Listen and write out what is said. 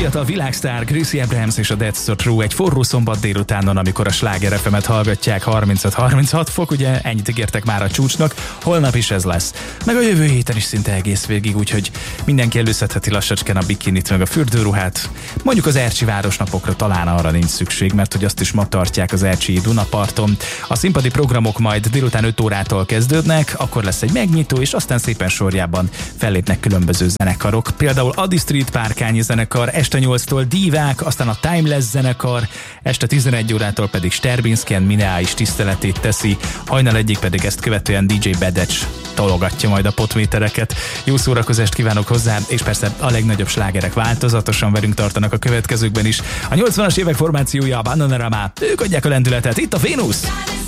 fiatal világsztár Gracie Abrams és a That's So True egy forró szombat délutánon, amikor a Sláger FM-et hallgatják, 35-36 fok, ugye ennyit ígértek már a csúcsnak, holnap is ez lesz. Meg a jövő héten is szinte egész végig, úgyhogy mindenki előszedheti lassacskán a bikinit meg a fürdőruhát. Mondjuk az ercsi városnapokra talán arra nincs szükség, mert hogy azt is ma tartják az ercsi Dunaparton. A színpadi programok majd délután 5 órától kezdődnek, akkor lesz egy megnyitó, és aztán szépen sorjában fellépnek különböző zenekarok. Például Adi Street Párkányi zenekar, este 8-tól Dívák, aztán a Timeless zenekar, este 11 órától pedig Sterbinszky Minea is tiszteletét teszi, hajnal egyik pedig ezt követően DJ Bedecs tologatja majd a potmétereket. Jó szórakozást kívánok hozzá, és persze a legnagyobb slágerek változatosan velünk tartanak a következőkben is. A 80-as évek formációja a Bananarama, ők adják a lendületet, itt a Vénusz!